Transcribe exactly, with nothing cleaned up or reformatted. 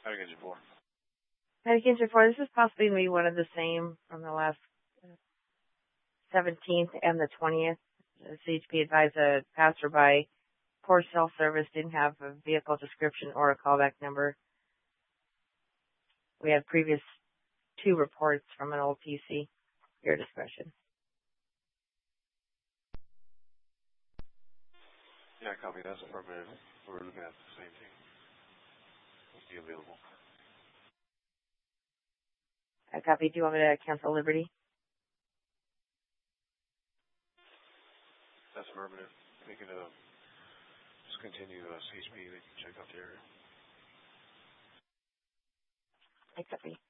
Hurricanes four. Hurricanes report. This is possibly maybe one of the same from the last seventeenth and the twentieth. The C H P advised a passerby, poor cell service, didn't have a vehicle description or a callback number. We had previous two reports from an old P C. Your discretion. Yeah, copy. That's affirmative. We're looking at the same thing. Be available. I copy. Do you want me to cancel Liberty? That's affirmative. They can uh, just continue uh, C H P. They can check out the area. I copy.